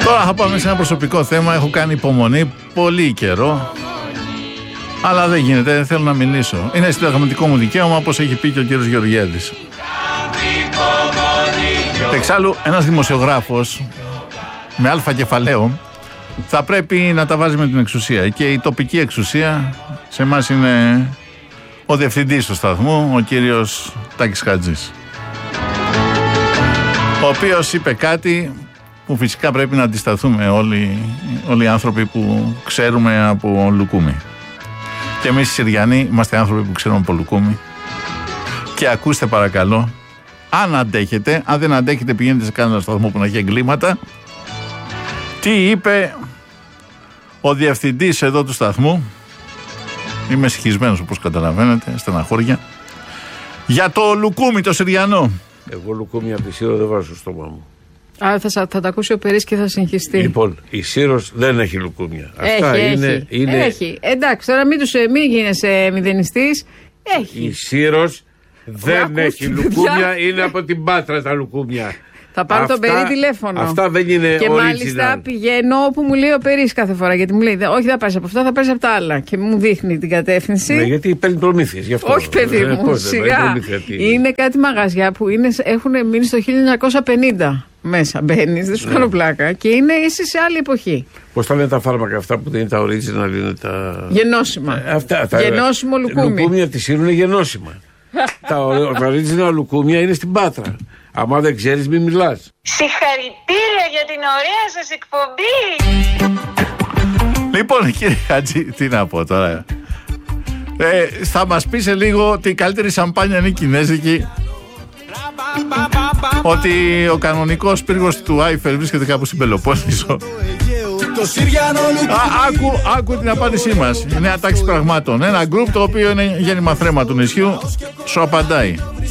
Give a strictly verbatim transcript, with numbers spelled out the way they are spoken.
Τώρα θα πάμε σε ένα προσωπικό θέμα. Έχω κάνει υπομονή πολύ καιρό, αλλά δεν γίνεται, δεν θέλω να μιλήσω. Είναι συνταγματικό μου δικαίωμα, όπως έχει πει και ο κύριος Γεωργιάδης. Εξάλλου, ένας δημοσιογράφος με αλφα κεφαλαίο θα πρέπει να τα βάζει με την εξουσία. Και η τοπική εξουσία σε εμάς είναι ο διευθυντής του σταθμού, ο κύριος Τάκης Χατζής, ο οποίος είπε κάτι που φυσικά πρέπει να αντισταθούμε όλοι, όλοι οι άνθρωποι που ξέρουμε από Λουκούμι. Και εμείς οι Συριανοί είμαστε άνθρωποι που ξέρουμε από Λουκούμι. Και ακούστε παρακαλώ, αν αντέχετε, αν δεν αντέχετε πηγαίνετε σε κανένα σταθμό που να έχει εγκλήματα, τι είπε ο διευθυντής εδώ του σταθμού. Είμαι συγχυσμένος όπως καταλαβαίνετε, στεναχώρια, για το Λουκούμι το Συριανό. Εγώ Λουκούμι από τη Σύρο δεν βάζω στο στόμα μου. Α, θα, θα τα ακούσει ο Περής και θα συγχυστεί. Λοιπόν, η Σύρος δεν έχει Λουκούμια. Έχει, Αυτά έχει, είναι, είναι... έχει. Εντάξει, τώρα μην, τους, μην γίνεσαι μηδενιστής. Έχει. Η Σύρος δεν ακούστε, έχει Λουκούμια, είναι από την Πάτρα τα Λουκούμια. Θα πάρω αυτά, τον Περί τηλέφωνο. Αυτά δεν είναι και original. μάλιστα πηγαίνω όπου μου λέει ο Περής κάθε φορά. Γιατί μου λέει, όχι, θα πάρεις από αυτά, θα πάρεις από τα άλλα. Και μου δείχνει την κατεύθυνση. Ναι, γιατί παίρνει προμήθειες γι' αυτό. Όχι, παιδί μου, ε, σιγά. Είναι κάτι μαγαζιά που είναι, έχουν μείνει στο χίλια εννιακόσια πενήντα. Μέσα μπαίνεις, δεν σου ναι. κάνω πλάκα. Και είναι είσαι σε άλλη εποχή. Πώς τα λένε τα φάρμακα αυτά που δεν είναι τα original, είναι τα. Γενώσιμα. Ε, αυτά, τα... Γενώσιμο λουκούμι. Λουκούμια τη Σύρου είναι γενώσιμα. τα original λουκούμια είναι στην Πάτρα. Άμα δεν ξέρεις, μην μιλάς. Συγχαρητήρια για την ωραία σας εκπομπή. Λοιπόν, κύριε Χατζή, τι να πω τώρα. Ε, θα μας πει σε λίγο ότι η καλύτερη σαμπάνια είναι η κινέζικη. Ότι ο κανονικός πύργος του Άιφελ βρίσκεται κάπου στην Πελοπόννησο. Α, άκου, άκου την απάντησή μας. Η νέα τάξη πραγμάτων. Ένα γκρουπ το οποίο είναι γέννημα θρέμα του νησιού σου απαντάει.